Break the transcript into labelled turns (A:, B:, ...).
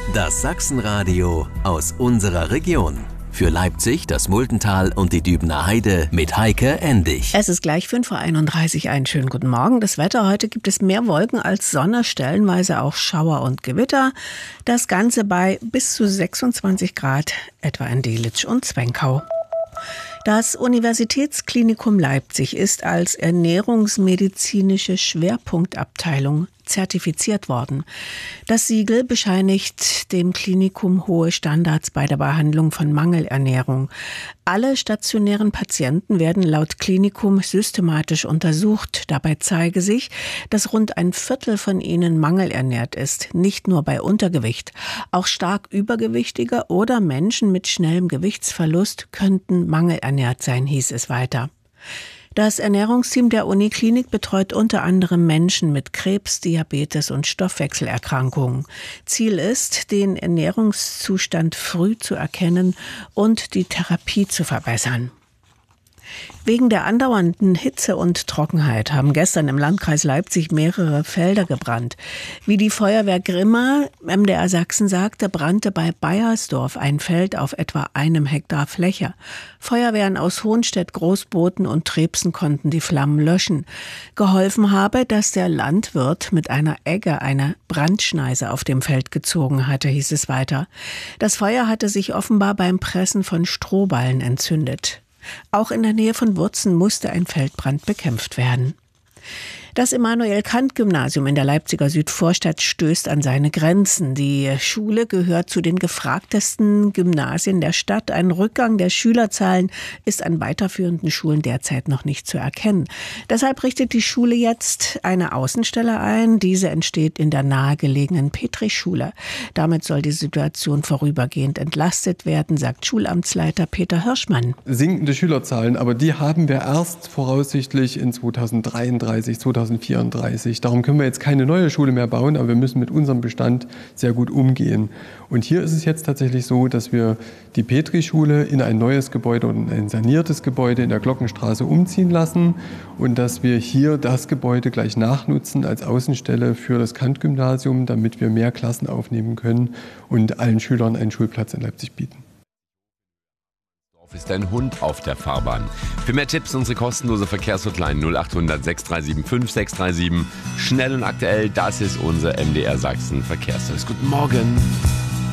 A: Das Sachsenradio aus unserer Region. Für Leipzig, das Multental und die Dübener Heide mit Heike Endig.
B: Es ist gleich 5.31 Uhr. Einen schönen guten Morgen. Das Wetter heute gibt es mehr Wolken als Sonne, stellenweise auch Schauer und Gewitter. Das Ganze bei bis zu 26 Grad, etwa in Delitzsch und Zwenkau. Das Universitätsklinikum Leipzig ist als ernährungsmedizinische Schwerpunktabteilung zertifiziert worden. Das Siegel bescheinigt dem Klinikum hohe Standards bei der Behandlung von Mangelernährung. Alle stationären Patienten werden laut Klinikum systematisch untersucht. Dabei zeige sich, dass rund ein Viertel von ihnen mangelernährt ist. Nicht nur bei Untergewicht. Auch stark Übergewichtige oder Menschen mit schnellem Gewichtsverlust könnten mangelernährt sein, hieß es weiter. Das Ernährungsteam der Uniklinik betreut unter anderem Menschen mit Krebs, Diabetes und Stoffwechselerkrankungen. Ziel ist, den Ernährungszustand früh zu erkennen und die Therapie zu verbessern. Wegen der andauernden Hitze und Trockenheit haben gestern im Landkreis Leipzig mehrere Felder gebrannt. Wie die Feuerwehr Grimma MDR Sachsen sagte, brannte bei Beiersdorf ein Feld auf etwa 1 Hektar Fläche. Feuerwehren aus Hohenstedt, Großboden und Trebsen konnten die Flammen löschen. Geholfen habe, dass der Landwirt mit einer Egge eine Brandschneise auf dem Feld gezogen hatte, hieß es weiter. Das Feuer hatte sich offenbar beim Pressen von Strohballen entzündet. Auch in der Nähe von Wurzen musste ein Feldbrand bekämpft werden. Das Immanuel-Kant-Gymnasium in der Leipziger Südvorstadt stößt an seine Grenzen. Die Schule gehört zu den gefragtesten Gymnasien der Stadt. Ein Rückgang der Schülerzahlen ist an weiterführenden Schulen derzeit noch nicht zu erkennen. Deshalb richtet die Schule jetzt eine Außenstelle ein. Diese entsteht in der nahegelegenen Petrischule. Damit soll die Situation vorübergehend entlastet werden, sagt Schulamtsleiter Peter Hirschmann.
C: Sinkende Schülerzahlen, aber die haben wir erst voraussichtlich in 2033, 2034. Darum können wir jetzt keine neue Schule mehr bauen, aber wir müssen mit unserem Bestand sehr gut umgehen. Und hier ist es jetzt tatsächlich so, dass wir die Petrischule in ein neues Gebäude und ein saniertes Gebäude in der Glockenstraße umziehen lassen und dass wir hier das Gebäude gleich nachnutzen als Außenstelle für das Kant-Gymnasium, damit wir mehr Klassen aufnehmen können und allen Schülern einen Schulplatz in Leipzig bieten.
D: Ist ein Hund auf der Fahrbahn. Für mehr Tipps unsere kostenlose Verkehrshotline 0800 637 5637. Schnell und aktuell, das ist unser MDR Sachsen Verkehrsservice. Guten Morgen.